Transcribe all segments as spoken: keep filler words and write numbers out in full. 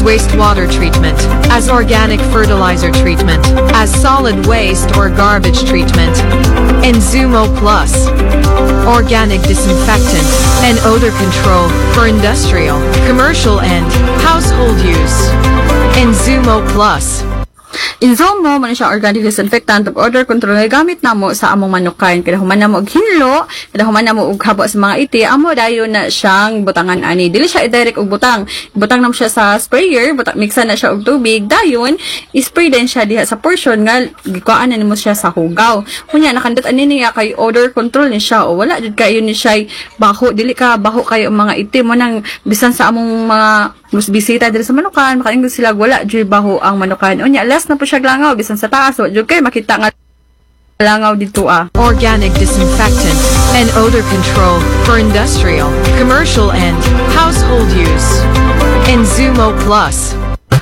wastewater treatment, as organic fertilizer treatment, as solid waste or garbage treatment. Enzumo Plus, organic disinfectant and odor control for industrial, commercial and household use. Enzumo Plus. Enzumo man siya organic disinfectant of odor control nga gamit namo sa among manukan kada human namo og hinlo, kada human namo og habo sa mga iti, amo dayon na siyang butangan ani. Dili siya i-direct og butang. Butang namo siya sa sprayer, butang miksa na siya og tubig, dayon i-spray din siya diha sa portion nga gikuan na nimo siya sa hugaw. Kunya nakandot ani niya kay odor control ni siya o wala jud kayo ni siya baho, dili ka baho kayo ang mga iti mo nang bisan sa among mga mus bisita diri sa manukan, makaingog sila wala jud baho ang manukan. Unya last na po siya langaw bisan sa taas, wa jud kay makita nga langaw dito ah. Organic disinfectant and odor control for industrial, commercial and household use. Enzumo Plus.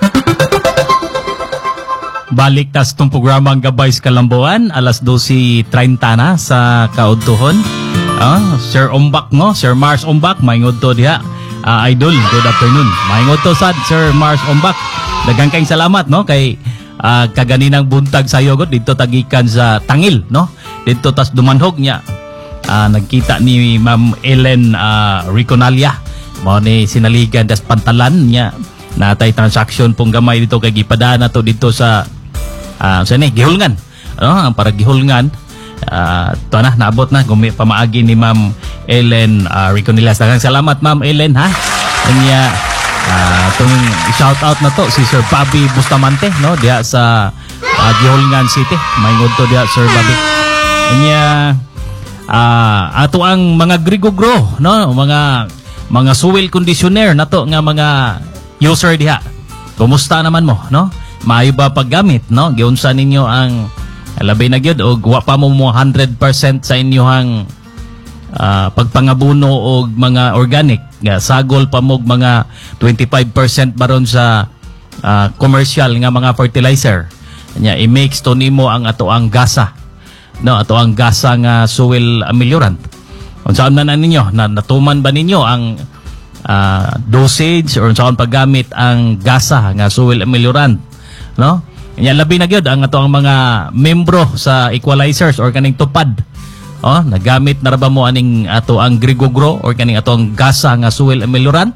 Balik tas itong programa ang Gabay sa Kalambuan, alas dose treinta na sa kaudtuhon. Ah, Sir Ombak no, Sir Mars Ombak, maingod to diha. Uh, idol, good afternoon. Maingod to sad, Sir Mars Ombak. Daghang kayong salamat no kay uh, kaganinang buntag sayo god dito tagikan sa Tangil no. Dito tas dumanhog niya. Uh, nagkita ni Ma'am Ellen uh, Riconalia. Mao ni sinaligan das pantalan niya. Natay transaction pong gamay dito kay gipadana to dito sa uh, sa ni gihulngan. No, para gihulngan. Uh, ito na, naabot na gumi pamaagi ni Ma'am Ellen uh, Riconelas. Daghang salamat Ma'am Ellen ha. Kanya uh, itong shout out na to si Sir Bobby Bustamante no diha sa uh, Gihulngan City. Maingod to diha Sir Bobby. Kanya uh, ato ang mga grigogro no mga mga soil conditioner na to nga mga user diha. Kumusta naman mo no? Maayo ba paggamit no? Giunsa ninyo ang labi na gyud og wa pa mo mo one hundred percent sa inyohang uh, pagpangabuno og mga organic nga sagol pa mo mga twenty-five percent baron sa uh, commercial nga mga fertilizer nya i-mix to nimo ang ato ang gasa no ato ang gasa nga soil ameliorant. Unsa man na ninyo na natuman ba ninyo ang uh, dosage or unsa paggamit ang gasa nga soil ameliorant no? Nya labi na gyud ang ato ang mga membro sa equalizers or kaning tupad. Oh, nagamit na ra ba mo aning ato ang grigogro or kaning ato ang gasa nga soil ameliorant?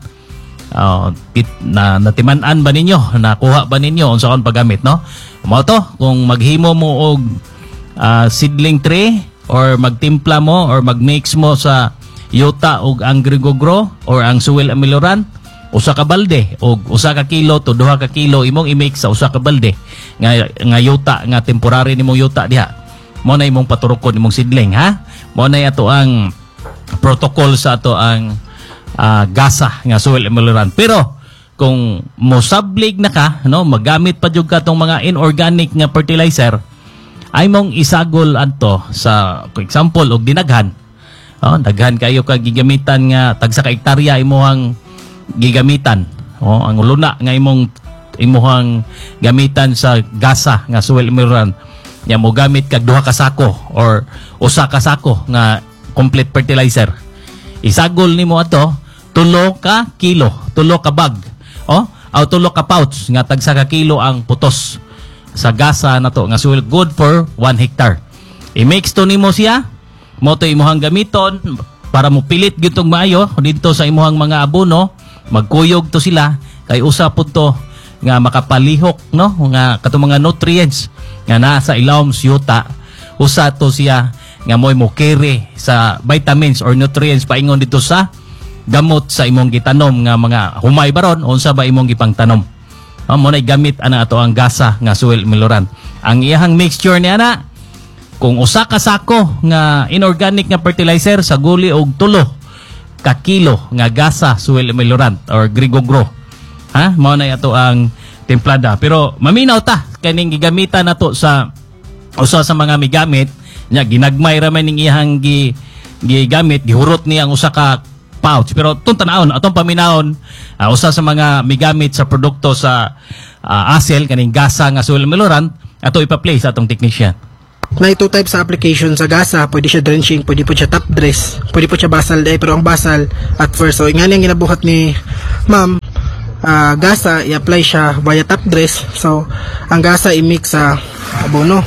Oh, tit, na natiman-an ba ninyo? Nakuha ba ninyo unsa kon paggamit no? Mao to kung maghimo mo og uh, seedling tray or magtimpla mo or magmix mo sa yuta og ang grigogro or ang soil ameliorant usa ka balde o usa ka kilo to duha ka kilo imong i-mix sa usa ka balde nga nga yuta nga temporary nimong yuta diha. Mo na imong paturokon imong seedling ha. Mo na ato ang protocol sa ato ang uh, gasa nga soil ameliorant. Pero kung mosablig na ka no magamit pa jud ka tong mga inorganic nga fertilizer ay mong isagol adto sa for example og dinaghan. Oh, daghan kayo ka gigamitan nga tagsa ka hektarya imong gigamitan oh ang luna nga imong imuhang gamitan sa gasa nga soil ameliorant nya mo gamit kag duha ka sako or usa ka sako nga complete fertilizer isagol nimo ato tulo ka kilo tulo ka bag oh aw tulo ka pouch nga tagsa ka kilo ang putos sa gasa nato nga soil good for one hectare i-mix to nimo siya mo to imuhang gamiton para mo pilit gitong maayo dito sa imuhang mga abono. Magkuyog to sila kay usa pud to nga makapalihok no nga katong mga nutrients nga nasa ilawom sa yuta usa to siya nga moy mo carry sa vitamins or nutrients paingon dito sa gamot sa imong gitanom nga mga humay baron unsa ba imong gipangtanom. Oh, mo na gamit ana ato ang gasa nga soil ameliorant. Ang iyang mixture ni ana kung usa ka sako nga inorganic nga fertilizer sa guli og tulo ka kilo nga gasa soil ameliorant or grigogro ha mao na ato ang templada pero maminaw ta kaning gigamitan nato sa usa sa mga migamit nya ginagmay ra man ning iyang gi gigamit gihurot niya ang usa ka pouch pero tun tanawon atong paminawon uh, usa sa mga migamit sa produkto sa uh, asel kaning gasa nga soil ameliorant ato ipa-play sa atong technician. May two types sa application sa gasa, pwede siya drenching, pwede po siya top dress, pwede po siya basal day, pero ang basal at first, so nga niyang ginabuhat ni ma'am, ah, gasa, i-apply siya via top dress. So ang gasa i-mix sa abono.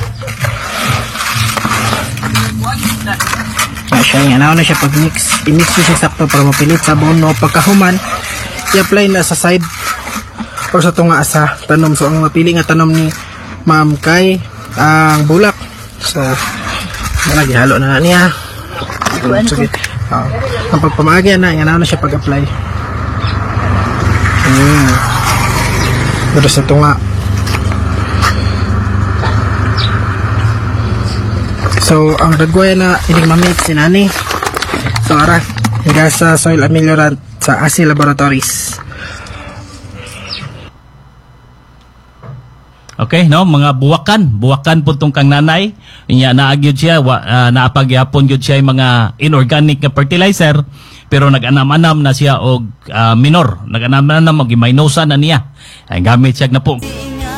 Na siya, yan na siya pag-mix. I-mix siya sakto para mapilit sa abono. Pagkahuman, i-apply na sa side or sa tunga sa tanom. So ang mapili nga tanom ni Ma'am Kay ang bulak. So lagi halo na niya. Sige. Oh. Ang pagpamaagi na, yan na siya pag-apply. Hmm. Pero sa tunga. So, ang dagway na ining mamit si Nani. So, ara, higa sa soil ameliorant sa A S I Laboratories. Okay, no, mga buwakan, buwakan po tong kang nanay. Inya naagyod siya, wa, uh, naapagyapon gyud siya yung mga inorganic nga fertilizer, pero nag-anam-anam na siya og uh, minor, nag-anam-anam og gimaynosa na niya. Ay gamit siya na po.